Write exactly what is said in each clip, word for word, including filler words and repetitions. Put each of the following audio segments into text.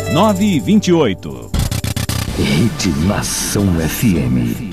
nove e vinte e oito. Rede Nação F M.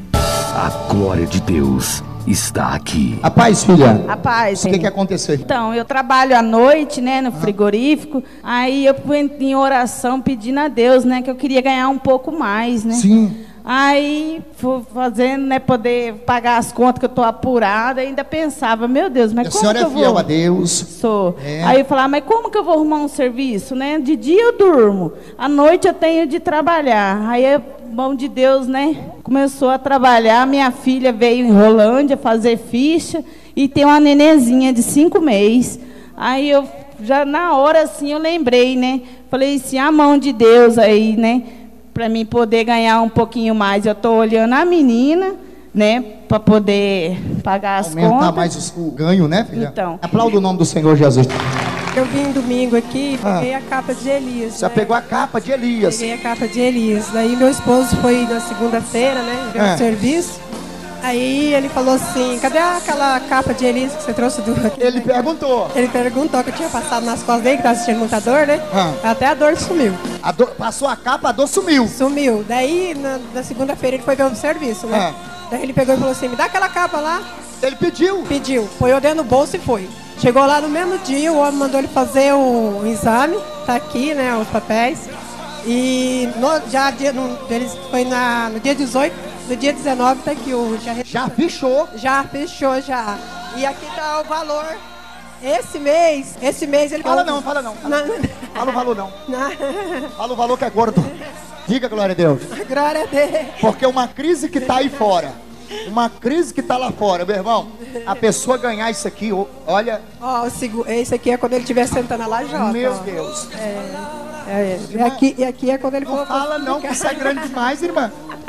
A glória de Deus está aqui. A paz, filha. A paz. O que que aconteceu? Então, eu trabalho à noite, né, no frigorífico. Aí eu fui em oração pedindo a Deus, né, que eu queria ganhar um pouco mais, né? Sim. Aí, fui fazendo, né, poder pagar as contas que eu tô apurada, ainda pensava, meu Deus, mas A como senhora que é eu fiel vou? a Deus. Sou. É. Aí eu falava, mas como que eu vou arrumar um serviço, né? De dia eu durmo, à noite eu tenho de trabalhar. Aí, é mão de Deus, né, começou a trabalhar. Minha filha veio em Rolândia fazer ficha e tem uma nenenzinha de cinco meses. Aí eu, já na hora assim, eu lembrei, né? Falei assim, a mão de Deus aí, né? Para mim poder ganhar um pouquinho mais. Eu estou olhando a menina, né, para poder pagar as Aumentar contas. mais o, o ganho, né, filha? Então. Aplauda o nome do Senhor Jesus. Eu vim domingo aqui e Ah. peguei a capa de Elias. Você né? pegou a capa de Elias. Peguei a capa de Elias. Daí meu esposo foi na segunda-feira, né? Veio É. no serviço. Aí ele falou assim, cadê aquela capa de Elias que você trouxe do... Ele perguntou. Ele perguntou que eu tinha passado nas costas dele, que tava sentindo muita dor, né? Ah. Até a dor sumiu. A dor- passou a capa, a dor sumiu. Sumiu. Daí, na, na segunda-feira, ele foi ver o serviço, né? Daí ele pegou e falou assim, me dá aquela capa lá. Ele pediu. Pediu. Foi eu dentro do bolso e foi. Chegou lá no mesmo dia, o homem mandou ele fazer o exame. Tá aqui, né, os papéis. E no, já dia, no, eles, foi na, no dia dezoito, no dia dezenove tá aqui o... Já, Já fechou. já fechou, já. E aqui tá o valor. Esse mês, esse mês ele... Fala não, fala não. Fala, Não. fala o valor não. Não. Fala o valor que é gordo. Diga, glória a Deus. Glória a Deus. Porque uma crise que tá aí fora, uma crise que tá lá fora, meu irmão, a pessoa ganhar isso aqui, ó, olha, Ó, o segu... esse aqui é quando ele estiver sentando na lajota. meu ó. Deus. É, e, aqui, e aqui é quando ele Não for... fala não, que isso é grande demais, irmã.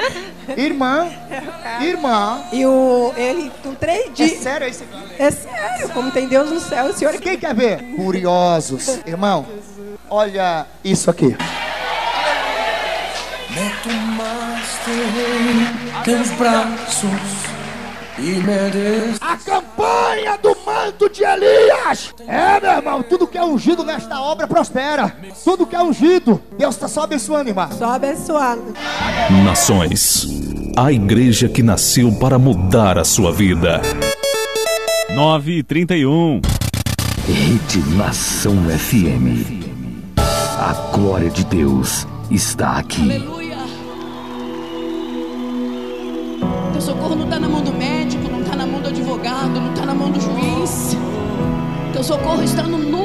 Irmã, irmã. E o... ele com três É dias... sério isso aqui? É sério, como tem Deus no céu, o senhor... Quem quer ver? Curiosos. Irmão, olha isso aqui. Meto mais teu teus braços e me des... A campanha do manto de Elias. É, meu irmão, tudo que é ungido nesta obra prospera. Tudo que é ungido, Deus está só abençoando, irmã. Só abençoado. Nações, a igreja que nasceu para mudar a sua vida. nove e trinta e um. Rede Nação F M. A glória de Deus está aqui. Aleluia. Teu socorro não está na mão do médico, não está na mão do advogado, não está na mão do juiz. Teu socorro está no nome